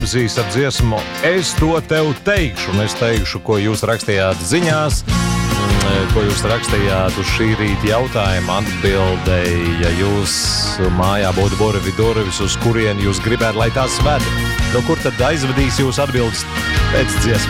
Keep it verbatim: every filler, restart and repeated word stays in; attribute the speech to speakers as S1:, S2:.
S1: Zīs ar dziesmu Es to tev teikšu, un es teikšu, ko jūs rakstījāt ziņās, ko jūs rakstījāt uz šī rīta jautājumu atbildēji, ja jūs mājā būtu Borovi durvis, uz kurien jūs gribētu, lai tās ved. No kur tad aizvedīs jūs atbildes pēc dziesmas?